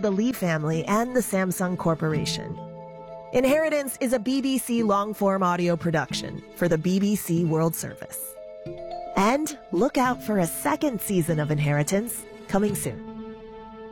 the Lee family and the Samsung Corporation. Inheritance is a BBC long-form audio production for the BBC World Service. And look out for a second season of Inheritance coming soon.